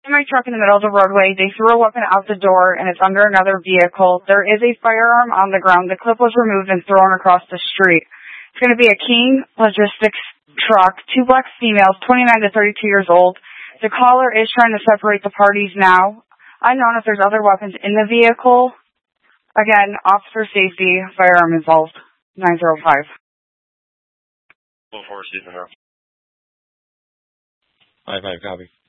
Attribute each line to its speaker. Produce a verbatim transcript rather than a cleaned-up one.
Speaker 1: semi truck in the middle of the roadway. They threw a weapon out the door, and it's under another vehicle. There is a firearm on the ground. The clip was removed and thrown across the street. It's going to be a King Logistics truck, two black females, twenty-nine to thirty-two years old. The caller is trying to separate the parties now. Unknown if there's other weapons in the vehicle. Again, officer safety, firearm involved. nine zero five.
Speaker 2: four four, Stephen.
Speaker 3: five five, copy.